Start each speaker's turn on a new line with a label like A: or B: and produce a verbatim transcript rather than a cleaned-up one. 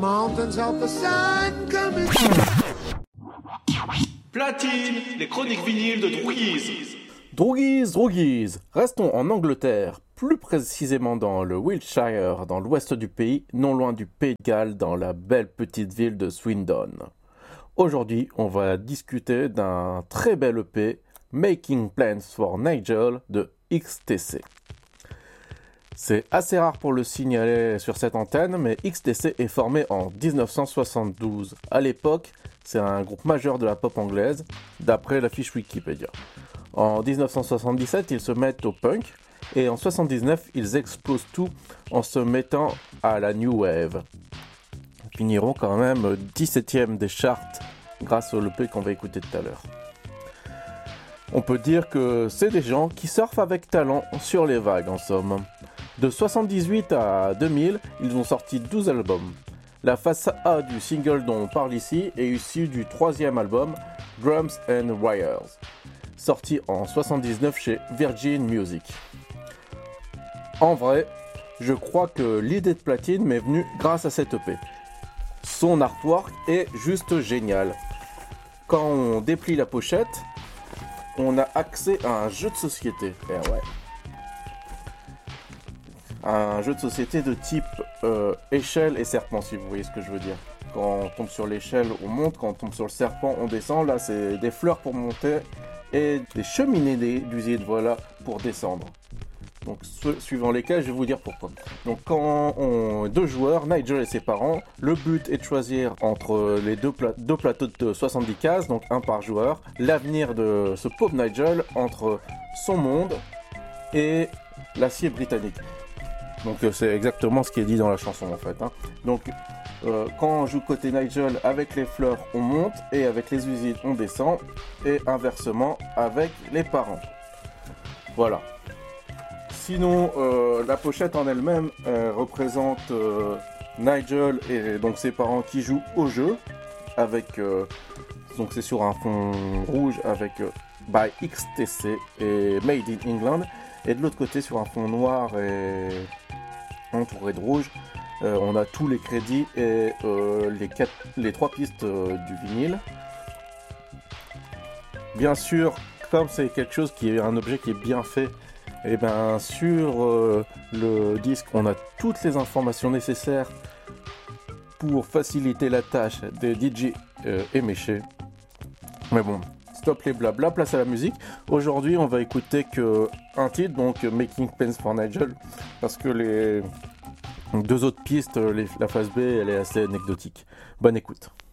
A: mountains of the sun coming.
B: Platine, les chroniques vinyles de Droogies.
C: Droogies, Droogies. Restons en Angleterre, plus précisément dans le Wiltshire, dans l'ouest du pays, non loin du Pays de Galles, dans la belle petite ville de Swindon. Aujourd'hui, on va discuter d'un très bel E P, Making Plans for Nigel de X T C. C'est assez rare pour le signaler sur cette antenne, mais X T C est formé en dix-neuf cent soixante-douze. À l'époque, c'est un groupe majeur de la pop anglaise, d'après la fiche Wikipédia. En dix-neuf cent soixante-dix-sept, ils se mettent au punk, et en soixante-dix-neuf, ils explosent tout en se mettant à la New Wave. Ils finiront quand même dix-septième des charts grâce au E P qu'on va écouter tout à l'heure. On peut dire que c'est des gens qui surfent avec talent sur les vagues en somme. De soixante-dix-huit à deux mille, ils ont sorti douze albums. La face A du single dont on parle ici est issue du troisième album, Drums and Wires, sorti en soixante-dix-neuf chez Virgin Music. En vrai, je crois que l'idée de Platine m'est venue grâce à cet E P. Son artwork est juste génial. Quand on déplie la pochette, on a accès à un jeu de société. Eh ouais. Un jeu de société de type euh, échelle et serpent, si vous voyez ce que je veux dire. Quand on tombe sur l'échelle, on monte. Quand on tombe sur le serpent, on descend. Là, c'est des fleurs pour monter et des cheminées d'usine, voilà, pour descendre. Donc, suivant lesquels, je vais vous dire pourquoi. Donc, quand on deux joueurs, Nigel et ses parents, le but est de choisir entre les deux, pla- deux plateaux de soixante-dix cases, donc un par joueur, l'avenir de ce pauvre Nigel entre son monde et l'acier britannique. Donc, c'est exactement ce qui est dit dans la chanson, en fait. Hein. Donc, euh, quand on joue côté Nigel, avec les fleurs, on monte, et avec les usines, on descend, et inversement, avec les parents. Voilà. Sinon, euh, la pochette en elle-même euh, représente euh, Nigel et donc ses parents qui jouent au jeu, avec euh, donc c'est sur un fond rouge avec euh, by X T C et Made in England, et de l'autre côté sur un fond noir et entouré de rouge, euh, on a tous les crédits et euh, les, quatre, les trois pistes euh, du vinyle. Bien sûr, comme c'est quelque chose qui est un objet qui est bien fait, et bien sur euh, le disque, on a toutes les informations nécessaires pour faciliter la tâche des D J euh, éméchés. Mais bon, stop les blabla, place à la musique. Aujourd'hui, on va écouter que un titre, donc Making Plans for Nigel, parce que les deux autres pistes, les, la phase B, elle est assez anecdotique. Bonne écoute.